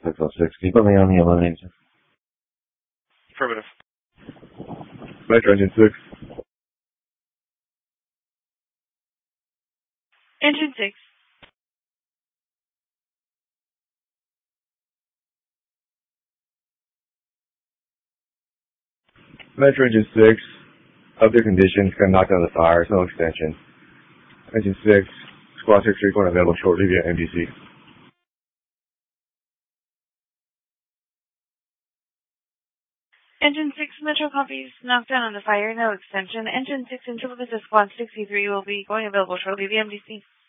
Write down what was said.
606. Can you put me on the elimination? Affirmative. Metro Engine 6. Engine 6. Metro Engine 6. Update conditions can knock down the fires, no extension. Engine 6. Squad 6 report available shortly via MDC. Engine 6 Metro copies, knockdown on the fire, no extension. Engine 6 interval to Squad 63 will be going available shortly via MDC.